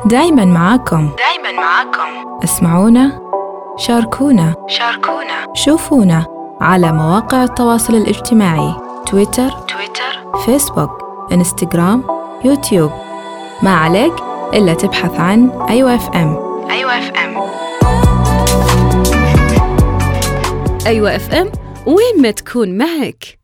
دايماً معاكم. اسمعونا، شاركونا، شوفونا على مواقع التواصل الاجتماعي، تويتر، فيسبوك، انستغرام، يوتيوب. ما عليك إلا تبحث عن أيوة FM. أيوة FM، وين ما تكون معك.